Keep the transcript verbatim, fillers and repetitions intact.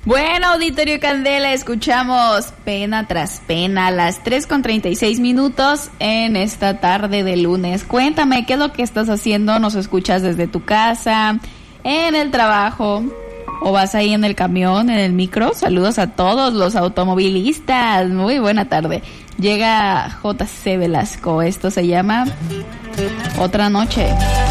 Bueno, Auditorio Candela, escuchamos Pena tras Pena a las tres con treinta y seis minutos en esta tarde de lunes. Cuéntame, ¿qué es lo que estás haciendo? ¿Nos escuchas desde tu casa, en el trabajo o vas ahí en el camión, en el micro? Saludos a todos los automovilistas. Muy buena tarde. Llega J C Velasco. Esto se llama Otra Noche.